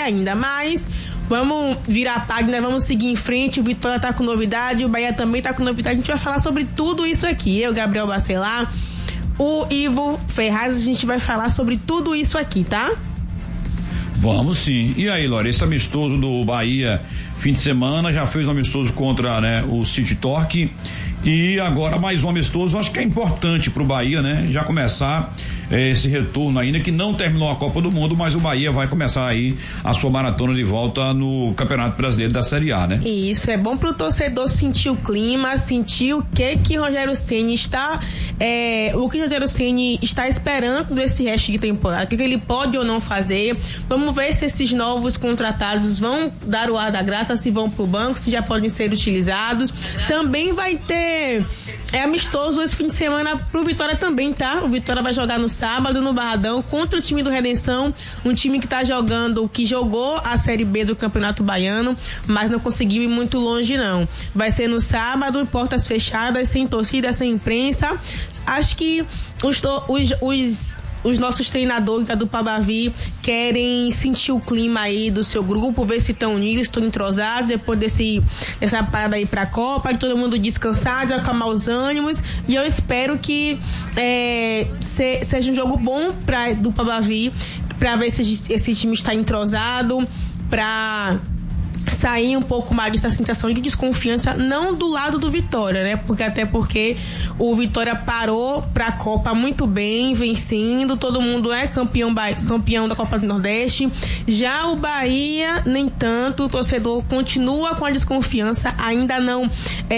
ainda, mas vamos virar a página, vamos seguir em frente. O Vitória tá com novidade, o Bahia também tá com novidade. A gente vai falar sobre tudo isso aqui. Eu, Gabriel Bacelar, o Ivo Ferraz, a gente vai falar sobre tudo isso aqui, tá? Vamos sim. E aí, Lore, esse amistoso do Bahia, fim de semana, já fez um amistoso contra, né, o City Torque, e agora mais um amistoso. Acho que é importante pro Bahia, né, já começar esse retorno ainda que não terminou a Copa do Mundo, mas o Bahia vai começar aí a sua maratona de volta no Campeonato Brasileiro da Série A, né? Isso, é bom pro torcedor sentir o clima, sentir o que Rogério Ceni está, o que Rogério Ceni está esperando desse resto de temporada, o que ele pode ou não fazer. Vamos ver se esses novos contratados vão dar o ar da grata, se vão pro banco, se já podem ser utilizados. Também vai ter amistoso esse fim de semana pro Vitória também, tá? O Vitória vai jogar no sábado no Barradão contra o time do Redenção, um time que que jogou a Série B do Campeonato Baiano, mas não conseguiu ir muito longe não. Vai ser no sábado, portas fechadas, sem torcida, sem imprensa. Acho que os nossos treinadores da Dupla Bavi querem sentir o clima aí do seu grupo, ver se estão unidos, estão entrosados, depois dessa parada aí pra Copa, de todo mundo descansado, acalmar os ânimos, e eu espero que seja um jogo bom pra Dupla Bavi, pra ver se esse time está entrosado, pra sair um pouco mais dessa sensação de desconfiança, não do lado do Vitória, né? Porque o Vitória parou pra Copa muito bem, vencendo, todo mundo é campeão da Copa do Nordeste. Já o Bahia, nem tanto, o torcedor continua com a desconfiança, ainda não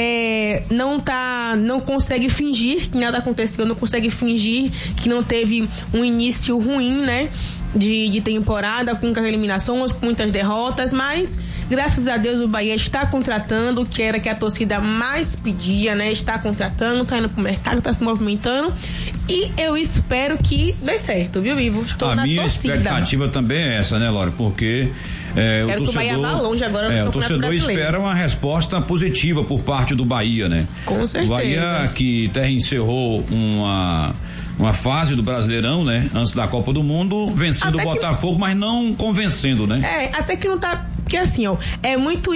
consegue fingir que nada aconteceu, não consegue fingir que não teve um início ruim, né? De temporada, com muitas eliminações, com muitas derrotas, mas graças a Deus o Bahia está contratando, que era que a torcida mais pedia, né? Está contratando, está indo pro mercado, está se movimentando, e eu espero que dê certo, viu, Ivo? Estou na minha torcida. Expectativa também é essa, né, Lore? Porque quero que o Bahia vá longe agora no o torcedor espera uma resposta positiva por parte do Bahia, né? Com certeza. O Bahia que até encerrou uma fase do Brasileirão, né? Antes da Copa do Mundo, vencendo o Botafogo, mas não convencendo, né? Até que não tá. Porque assim, ó, é muito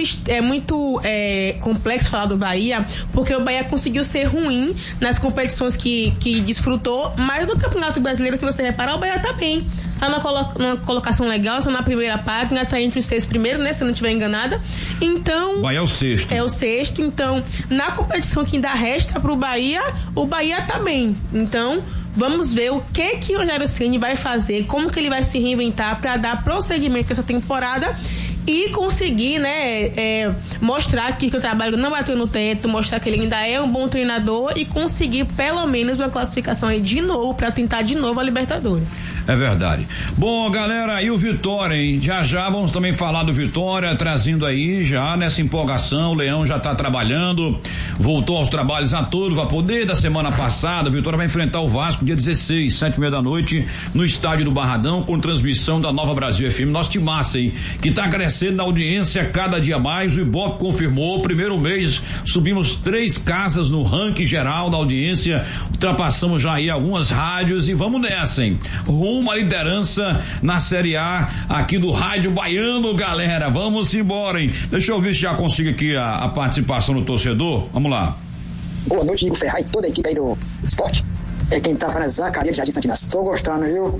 complexo falar do Bahia, porque o Bahia conseguiu ser ruim nas competições que desfrutou, mas no Campeonato Brasileiro, se você reparar, o Bahia tá bem. Tá numa colocação legal, tá na primeira página, tá entre os 6 primeiros, né? Se eu não estiver enganada. Então. O Bahia é o sexto. É o sexto, então, na competição que ainda resta pro Bahia, o Bahia tá bem. Então, vamos ver o que o Rogério Ceni vai fazer, como que ele vai se reinventar para dar prosseguimento essa temporada e conseguir, né, mostrar que o trabalho não bateu no teto, mostrar que ele ainda é um bom treinador e conseguir pelo menos uma classificação aí de novo, para tentar de novo a Libertadores. É verdade. Bom, galera, e o Vitória, hein? Já vamos também falar do Vitória, trazendo aí já nessa empolgação, o Leão já tá trabalhando, voltou aos trabalhos a todo vapor. Desde a semana passada, o Vitória vai enfrentar o Vasco dia 16, 7h30 da noite, no estádio do Barradão, com transmissão da Nova Brasil FM. Nosso timaço aí, que tá crescendo na audiência cada dia mais. O Ibope confirmou, primeiro mês subimos 3 casas no ranking geral da audiência, ultrapassamos já aí algumas rádios e vamos nessa, hein? Uma liderança na Série A aqui do Rádio Baiano, galera. Vamos embora, hein? Deixa eu ver se já consigo aqui a participação do torcedor. Vamos lá. Boa noite, Ivo Ferraz e toda a equipe aí do esporte. Quem tá falando é Zacarias de Jardim Santinas. Tô gostando, viu?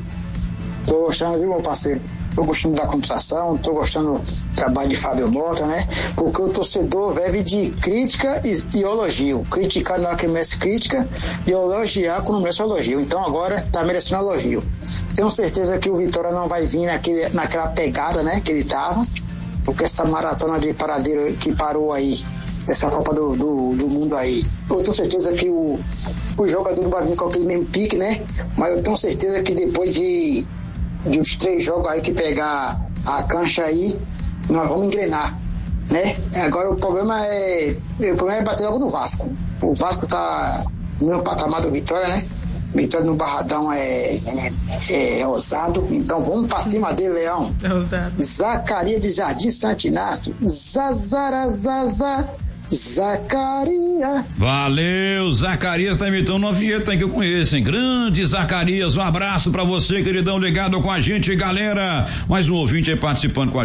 Meu parceiro? Tô gostando da computação, tô gostando do trabalho de Fábio Mota, né? Porque o torcedor vive de crítica e elogio. Criticar na hora que merece crítica e elogiar quando merece elogio. Então agora tá merecendo elogio. Tenho certeza que o Vitória não vai vir naquela pegada, né? Que ele tava. Porque essa maratona de paradeiro que parou aí, essa Copa do Mundo aí, eu tenho certeza que o jogador não vai vir com aquele mesmo pique, né? Mas eu tenho certeza que depois de uns 3 jogos aí que pegar a cancha aí, nós vamos engrenar, né? Agora o problema é bater logo no Vasco. O Vasco tá no mesmo patamar do Vitória, né? Vitória no Barradão é ousado, então vamos pra cima dele, Leão. É ousado. Zacarias de Jardim Santinácio, Zazarazaza, Zacarias. Valeu, Zacarias tá imitando uma vinheta que eu conheço, hein? Grande Zacarias, um abraço pra você, queridão, ligado com a gente, galera. Mais um ouvinte aí participando com a